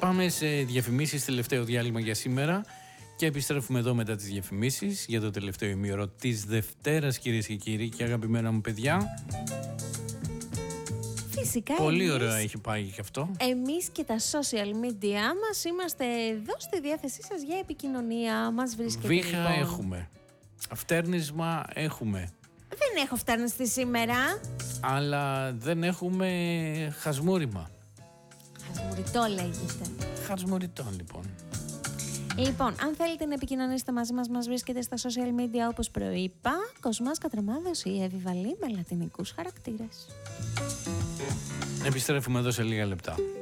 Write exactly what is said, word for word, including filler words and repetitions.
Πάμε σε διαφημίσεις, τελευταίο διάλειμμα για σήμερα. Και επιστρέφουμε εδώ μετά τις διαφημίσεις για το τελευταίο ημίωρο της Δευτέρας, κυρίες και κύριοι, και αγαπημένα μου παιδιά. Φυσικά. Πολύ εμείς, ωραίο έχει πάει και αυτό. Εμείς και τα social media μας είμαστε εδώ στη διάθεσή σας για επικοινωνία. Μας βρίσκεται. Βήχα λοιπόν. έχουμε. Φτέρνισμα έχουμε. Δεν έχω φτάνει σήμερα. Αλλά δεν έχουμε χασμούριμα. Χασμουριτό λέγεται. Χασμουριτό λοιπόν. Λοιπόν, αν θέλετε να επικοινωνήσετε μαζί μας, μας βρίσκεται στα social media όπως προείπα. Κοσμάς Κατραμάδος ή Εύη Βαλή με λατινικούς χαρακτήρες. Επιστρέφουμε εδώ σε λίγα λεπτά.